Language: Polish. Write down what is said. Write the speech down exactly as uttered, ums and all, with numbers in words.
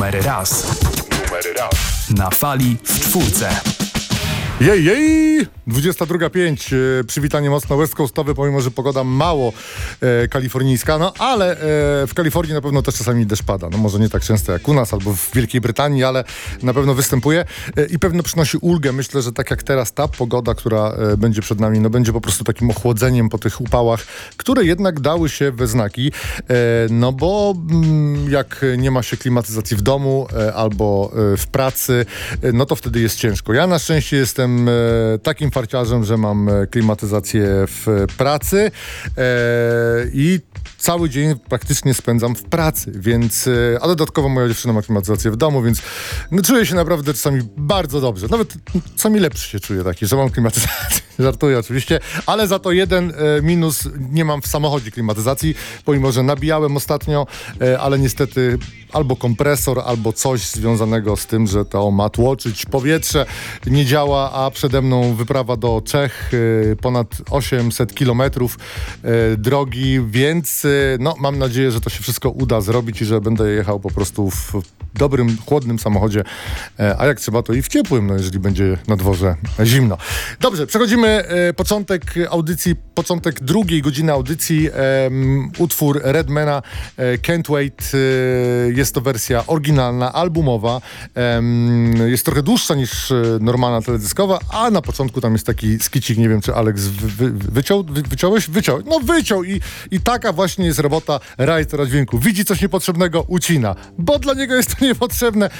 Numer raz. Numer raz. Na fali w czwórce. Jej, jej! dwudziesta druga pięć. E, przywitanie mocno west coastowe, pomimo że pogoda mało e, kalifornijska, no ale e, w Kalifornii na pewno też czasami deszcz pada. No może nie tak często jak u nas albo w Wielkiej Brytanii, ale na pewno występuje e, i pewno przynosi ulgę. Myślę, że tak jak teraz ta pogoda, która e, będzie przed nami, no będzie po prostu takim ochłodzeniem po tych upałach, które jednak dały się we znaki. E, no bo mm, jak nie ma się klimatyzacji w domu e, albo e, w pracy, e, no to wtedy jest ciężko. Ja na szczęście jestem takim farciarzem, że mam klimatyzację w pracy e, i cały dzień praktycznie spędzam w pracy, więc, a dodatkowo moja dziewczyna ma klimatyzację w domu, więc no, czuję się naprawdę czasami bardzo dobrze. Nawet czasami lepszy się czuję taki, że mam klimatyzację. Żartuję oczywiście, ale za to jeden e, minus, nie mam w samochodzie klimatyzacji, pomimo że nabijałem ostatnio, e, ale niestety albo kompresor, albo coś związanego z tym, że to ma tłoczyć powietrze, nie działa, a przede mną wyprawa do Czech, e, ponad osiemset kilometrów e, drogi, więc e, no, mam nadzieję, że to się wszystko uda zrobić i że będę jechał po prostu w dobrym, chłodnym samochodzie, e, a jak trzeba, to i w ciepłym, no jeżeli będzie na dworze zimno. Dobrze, przechodzimy, e, początek audycji, początek drugiej godziny audycji, e, utwór Redmana, e, Can't Wait, e, jest to wersja oryginalna, albumowa, e, jest trochę dłuższa niż e, normalna teledyskowa, a na początku tam jest taki skicik, nie wiem, czy Alex wy, wy, wyciął, wy, wyciąłeś? Wyciął, no wyciął i, i taka właśnie jest robota realizatora dźwięku. Widzi coś niepotrzebnego, ucina, bo dla niego jest to niepotrzebne,